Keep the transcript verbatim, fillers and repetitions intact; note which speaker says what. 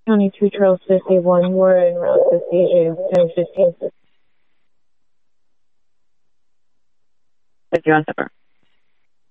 Speaker 1: County two, Charles fifty-one, Warren, Route fifty-eight, ten fifteen.
Speaker 2: John Pepper.